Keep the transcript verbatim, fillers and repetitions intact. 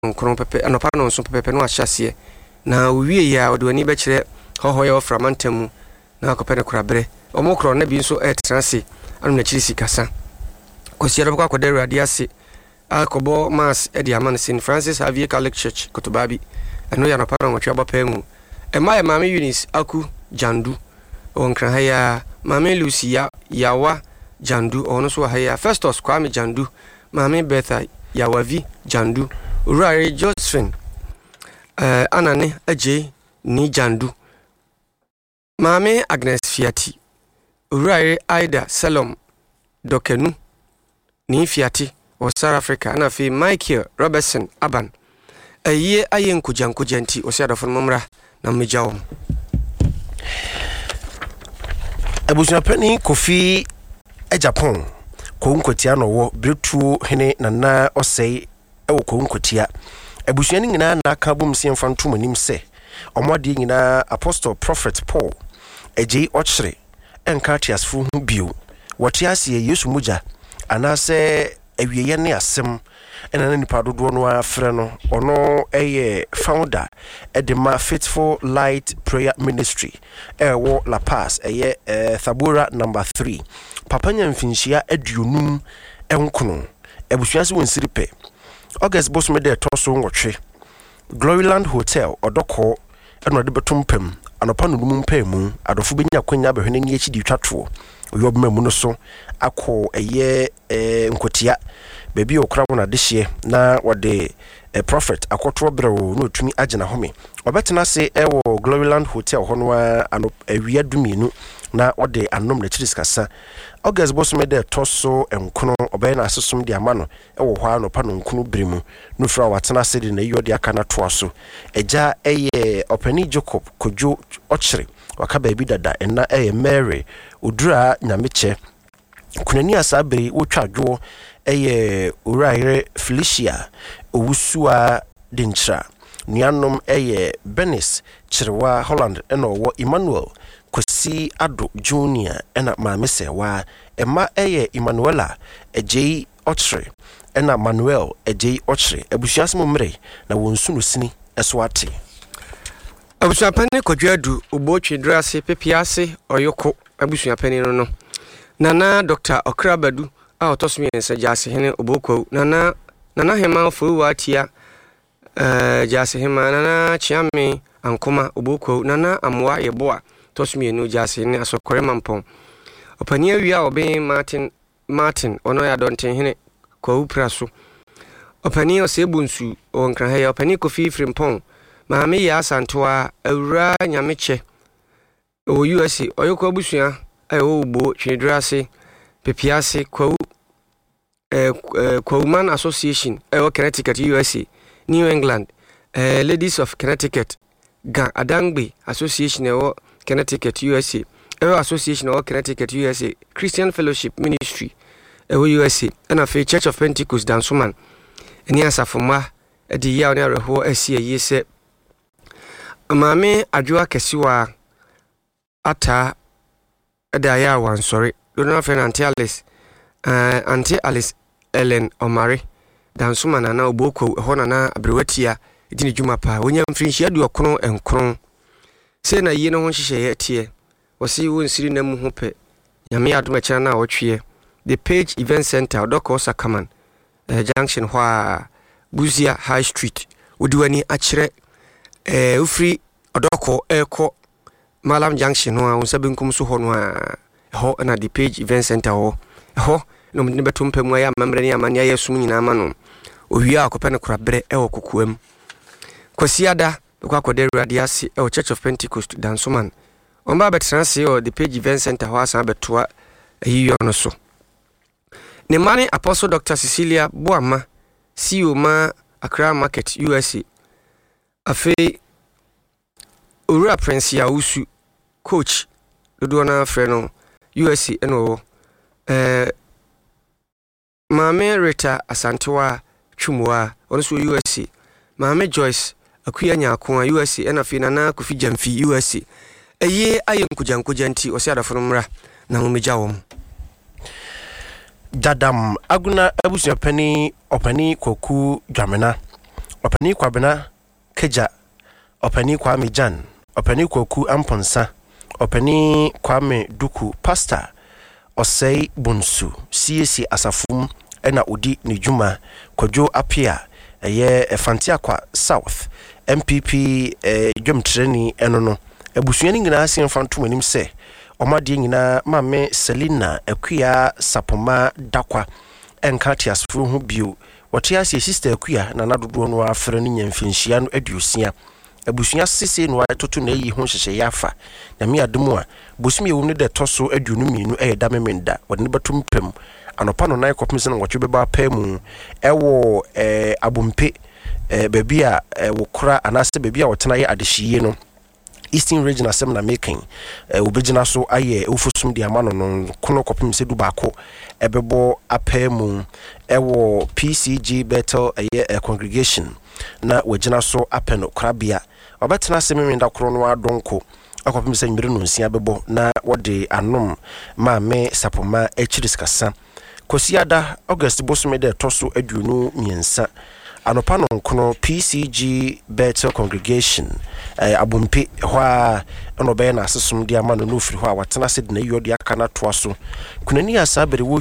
nkron pepe anopa no nso pepe no ahyase na owie ya odwani be kire hoho ya oframantamu na akopɛ ne korabre omokro na bi nso etrase anu na kiri sikasa kosiara bako akoda Awurade ase akobo mass e di amane Saint Francis Xavier Catholic Church Kotobabi eno ya nopa no twaba pamu e maye mame Eunice Aku Jandu onkran haya mame Lucia Yawa Jandu ono so haya Festus Kwame Jandu mame Betha Yawavi Jandu Urare Josephine uh, Anane Aje ni Jandu mame Agnes Fiati Urare Aida Salom Dokenu ni Fiati o South Africa na fi Michael Robertson Aban aye ayen kujanku janti o sia da fon momra na mejawo Abusua pani Kofi e Japan ko nkotia no wo bretu hene nana osei e wo ko nkotia abusua ni nyina na aka bom se mfantom anim se omode nyina Apostle Prophet Paul eji ochre enka tiasfo hu bio wotiase Yesu muja anase awieye ne asem ena na nipa dodo no afre no ono eye founder edema Faithful Light Prayer Ministry ewo La Paz eye eh, Thabura number three papa nyamfinhia aduonum enkono ebusuase wonsiripe August boss me de toso nwotwe Gloryland Hotel odoko eno de betompem anopa nunum mpamu adofo benya kwanya behwene ni akidi twatwo oyobmamu no so akọ eye eh, nkotia baby okra wona de hye na wode eh, prophet akoto brewo no tumi agena home obetena se ewo Gloryland Hotel hono ano awia duminu na wode anom na chiris kasa August boss me de toso enkono obey na asesom de amano ewo hwa no pa no nkunu brimu no fra watena se de na yode aka na to aso eja eye opani Jacob Kojo ochre waka baby dada enna eye Mary udura nyameche kunani asabere wotwadwo eye Uraire Felicia owusua dinchra nuanom eye Benis Chirwa Holland eno wo Emmanuel Kwesi Ado Junior ena mamese wa ema eye Emmanuela ejei ochre ena Manuel ejei ochre abusuasemo mre na wonsunu sini eswate abusuapane kodwadu obotwe drase pepiase oyoko abusuapane no no nana Doctor Okrabadu a otoso yensa jase hene oboko nana nana hema fo watia eh jase hema nana chiame ankoma oboko nana amwa yeboa tosmi no jase ne asokore mampon opani awia obe Martin Martin ono ya donten hene ko upraso opani osebunsu onkran he opani Kofi Frimpon maame ya asantoa awura nyameche o U S A oyoko abusua ayo ubo twedrase pepiase kwa eh Kwauman Association ayo Connecticut U S A New England eh Ladies of Connecticut Ga Adangbe Association ayo Connecticut U S A ayo Association ayo Connecticut U S A Christian Fellowship Ministry ayo U S A and afi Church of Pentecost Dansoman eni asafoma edi ya oni areho asie yese maame adwoa kesiwa ata edaya wan sorry Donald Fernand Alice uh, Auntie Alice Ellen Omare Dansuma na na oboko hona na abrewatia edini djuma pa wonya mfrinhia du okono enkron se na yie no ho hyehyɛ tie wosi wonsiri na mu ho pe nyame adoma kyana na wotwe the Page Event Center Doko Sakaman uh, junction hwa Buzia High Street odiwani akyere eh ufri odoko eko Malam Junction no unsabenkum so ho no a ho na the Page Event Center ho ho no mde betumpem ya mamre ni amane ya sum nyina ama no ohia akopɛ ne korabre e wokokuam kwasiada bekwa akode Awurade ase e Church of Pentecost Dansoman omba betranse o the Page Event Center ho asa betoa ayiyo no so ne mane Apostle Doctor Cecilia Boama C E O ma Accra Market U S A afi Ura Prince ya usu coach dodo na freno U S A eno eh Mame Rita Asantewa Twumwa onso U S A Mame Joyce Akuya Nyakon U S A ena fi nana Kofi Jamfi U S A eye ayenkujankujanti osiadafomra na mumija wom Jadam aguna abusuapani opani Koku Dwamena Opani Kwabena Keja, Opani Kwame Jan, Opani Kwaku Amponsa, Opani Kwame Duku Pastor, Osei Bunsu, C S C Asafum, Ena Udi Nijuma, Kojo Apia, Eye Fantia Kwa South, M P P Jom Treni Enono, Ebusuani ngina si mfantu wenim se, Omadi ngina Mame Selina, Ekuya Sapoma Dakwa, Enkati Asfuru hu bio, Watiasi sister Ekuya, na nadudu no afre ni nyemfinhyia no aduosia. Ebusunya sisi no atoto na yi ho hyehye yafa. Na me ademu a, bosumi ewu ne de toso aduonu mienu e da memenda, wode ne batum pem. Anopa no nan kopim se na wotwe beba pemu. Ewo eh abompe eh baby a wo kura anase baby a wotena ye adehyiye no. Eastern region asem na making eh obegina so aye ufosum di amano no kono kopim se du baako ebebo apemu ewo P C G Bethel aye congregation na wagina so apeno krabia obetena asem mwenda kro no adonko akopim se nwire no nsia bebo na wode anom ma me sapoma echiriskasa kosiada August bosume de toso aduonu miensa anopa no nkono P C G Bethel congregation eh abumpe hwa no be na asesum dia ma no no firi hwa watena se de na yodi aka na toa so kunani asabere wo